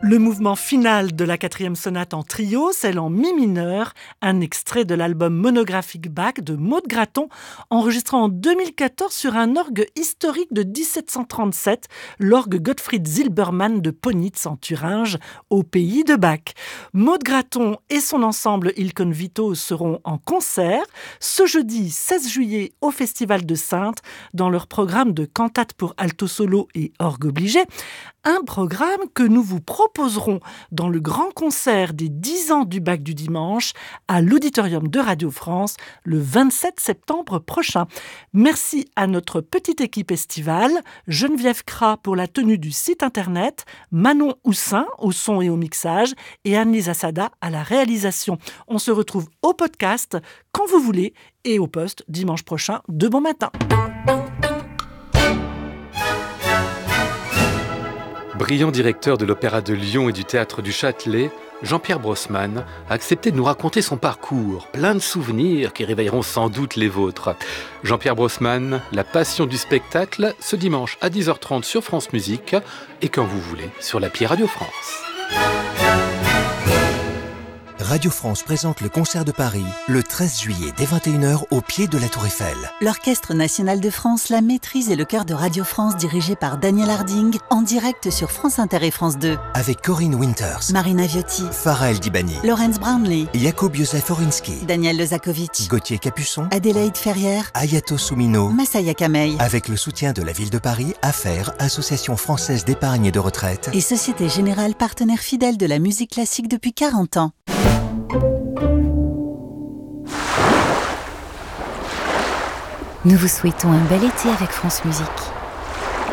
Le mouvement final de la 4e sonate en trio, celle en mi mineur, un extrait de l'album monographique Bach de Maud Graton, enregistré en 2014 sur un orgue historique de 1737, l'orgue Gottfried Silbermann de Ponitz en Thuringe, au pays de Bach. Maud Graton et son ensemble Il Convito seront en concert ce jeudi 16 juillet au Festival de Saintes dans leur programme de cantates pour alto solo et orgue obligé. Un programme que nous vous proposerons dans le grand concert des 10 ans du Bach du dimanche à l'Auditorium de Radio France le 27 septembre prochain. Merci à notre petite équipe estivale, Geneviève Cras pour la tenue du site internet, Manon Houssin au son et au mixage et Anne-Lise Assada à la réalisation. On se retrouve au podcast quand vous voulez et au poste dimanche prochain de bon matin. Brillant directeur de l'Opéra de Lyon et du Théâtre du Châtelet, Jean-Pierre Brossman a accepté de nous raconter son parcours, plein de souvenirs qui réveilleront sans doute les vôtres. Jean-Pierre Brossman, la passion du spectacle, ce dimanche à 10h30 sur France Musique et quand vous voulez sur l'appli Radio France. Radio France présente le concert de Paris le 13 juillet dès 21h au pied de la Tour Eiffel. L'Orchestre National de France, la Maîtrise et le Chœur de Radio France dirigé par Daniel Harding en direct sur France Inter et France 2. Avec Corinne Winters, Marina Viotti, Farah El Dibani, Laurence Brownlee, Jakub Józef Orinski, Daniel Lezakovic, Gauthier Capuçon, Adélaïde Ferrière, Ayato Soumino, Massaya Kamei. Avec le soutien de la ville de Paris, AFER, Association française d'épargne et de retraite, et Société Générale, partenaire fidèle de la musique classique depuis 40 ans. Nous vous souhaitons un bel été avec France Musique.